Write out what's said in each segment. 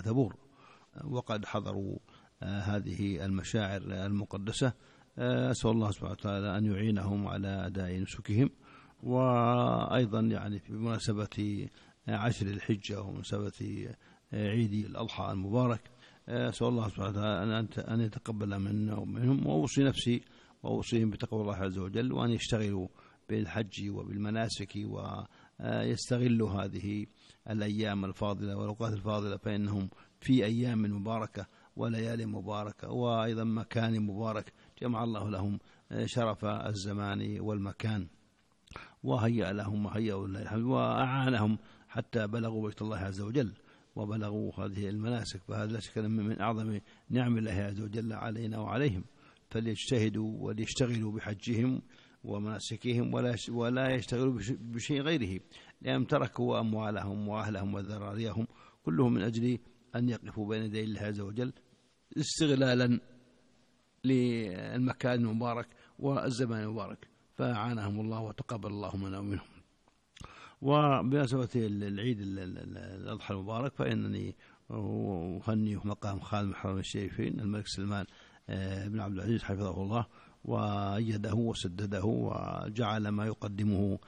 تبور، وقد حضروا هذه المشاعر المقدسة. أسأل الله سبحانه وتعالى أن يعينهم على أداء نسكهم. وأيضا يعني في مناسبة عشر الحجة ومناسبة عيد الأضحى المبارك، أسأل الله سبحانه وتعالى أن يتقبل منا ومنهم، وأوصي نفسي وأوصيهم بتقوى الله عز وجل، وأن يشتغلوا بالحج وبالمناسك ويستغلوا هذه الأيام الفاضلة والأوقات الفاضلة، فإنهم في أيام مباركة وليالي مباركة وأيضا مكان مبارك جمع الله لهم شرف الزمان والمكان، وهيأ لهم وهيأوا لله وأعانهم حتى بلغوا بيت الله عز وجل وبلغوا هذه المناسك. فهذا لا شك من أعظم نعم الله عز وجل علينا وعليهم، فليجتهدوا وليشتغلوا بحجهم ومناسكهم ولا يشتغلوا بشيء غيره، لأن تركوا أموالهم وأهلهم وذراريهم كلهم من أجل أن يقفوا بين يدي الله عز وجل استغلالا للمكان المبارك والزمان المبارك، فأعانهم الله وتقبل الله منا ومنهم. وبمناسبة العيد الأضحى المبارك، فإنني أهني مقام خادم الحرمين الشريفين الملك سلمان بن عبد العزيز حفظه الله وأيده وسدده وجعل ما يقدمه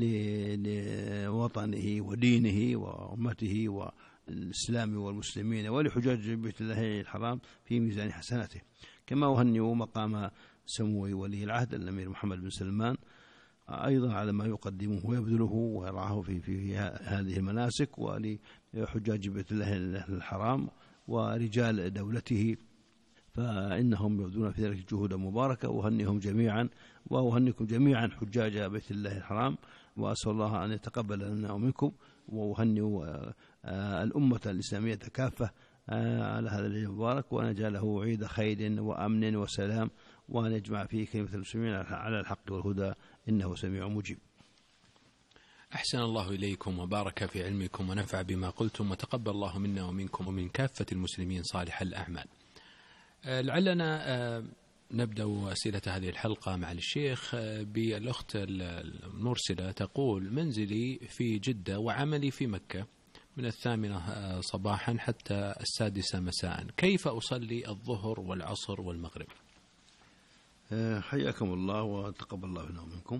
لوطنه ودينه وأمته والإسلام والمسلمين ولحجاج بيت الله الحرام في ميزان حسناته. كما أهنئ مقام سمو ولي العهد الأمير محمد بن سلمان أيضا على ما يقدمه ويبذله ويرعاه في هذه المناسك ولحجاج بيت الله الحرام ورجال دولته، فإنهم يبذلون في ذلك جهودا مباركة. وأهنئهم جميعا وأهنئكم جميعا حجاج بيت الله الحرام، وأسأل الله أن يتقبل لنا ومنكم. وأهنئ الأمة الإسلامية كافة على هذا العيد المبارك، وأن يجعله عيد خير وأمن وسلام، وأن يجمع فيه كلمة المسلمين على الحق والهدى، إنه سميع مجيب. أحسن الله إليكم وبارك في علمكم ونفع بما قلتم، وتقبل الله منا ومنكم ومن كافة المسلمين صالح الأعمال. لعلنا نبدأ أسئلة هذه الحلقة مع الشيخ بالأخت المرسلة، تقول: منزلي في جدة وعملي في مكة من 8 صباحا حتى 6 مساء، كيف أصلي الظهر والعصر والمغرب؟ حياكم الله وتقبل الله منا ومنكم.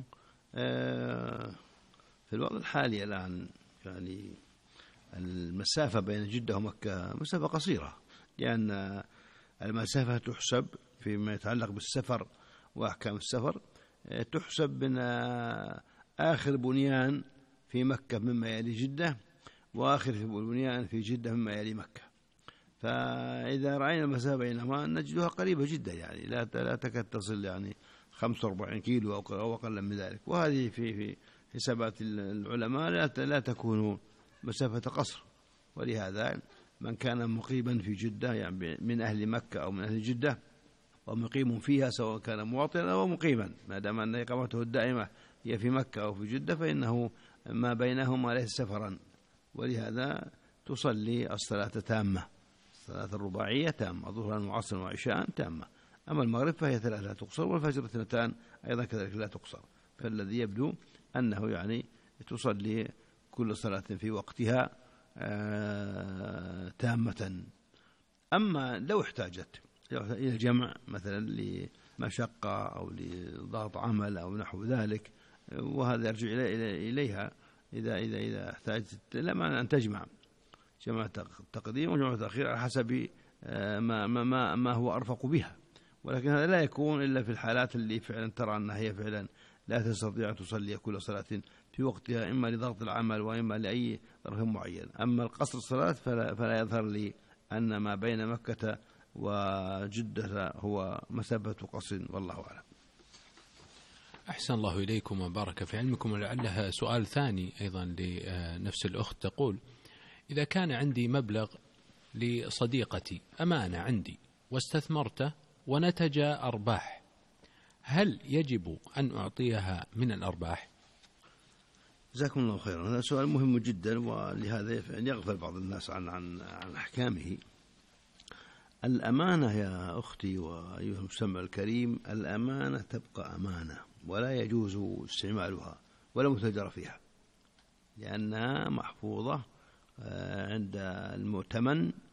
في الوضع الحالي الآن يعني المسافة بين جدة ومكة مسافة قصيرة، لأن المسافة تحسب فيما يتعلق بالسفر وأحكام السفر، تحسب من آخر بنيان في مكة مما يلي جدة، وآخر بنيان في جدة مما يلي مكة. فإذا رأينا المسافة بينهما نجدها قريبة جدا، يعني لا تكاد تصل يعني 45 كيلو أو أقل من ذلك. وهذه في حسابات العلماء لا تكون مسافة قصر. ولهذا من كان مقيما في جدة يعني من أهل مكة أو من أهل جدة ومقيم فيها، سواء كان مواطنا أو مقيما، ما دام أن إقامته الدائمة هي في مكة أو في جدة، فإنه ما بينهما ليس سفرا. ولهذا تصلي الصلاة تامة، الصلاة الرباعية تامة، ظهرا وعصرا وعشاء تامة. أما المغرب فهي 3 لا تقصر، والفجر 2 أيضا كذلك لا تقصر. فالذي يبدو أنه يعني تصلي كل صلاة في وقتها تامة. أما لو احتاجت إلى الجمع مثلا لمشقة أو لضغط عمل أو نحو ذلك، وهذا يرجع إليها إذا احتاجت، لا معنى أن تجمع تقديم وجمع تأخير على حسب ما هو أرفق بها. ولكن هذا لا يكون إلا في الحالات اللي فعلا ترى أنها هي فعلا لا تستطيع أن تصلي كل صلاة في وقتها، إما لضغط العمل وإما لأي ظرف معين. أما القصر الصلاة فلا يظهر لي أن ما بين مكة وجدة هو مسافة قصر، والله أعلم. أحسن الله إليكم وبارك في علمكم. ولعلها سؤال ثاني أيضا لنفس الأخت، تقول: إذا كان عندي مبلغ لصديقتي أمانة عندي واستثمرته ونتج أرباح، هل يجب أن أعطيها من الأرباح؟ جزاكم الله خيرا. هذا سؤال مهم جدا، ولهذا يغفل بعض الناس عن أحكامه. الأمانة يا أختي وأيها المستمع الكريم، الأمانة تبقى أمانة ولا يجوز استعمالها ولا متاجرة فيها، لأنها محفوظة عند المؤتمن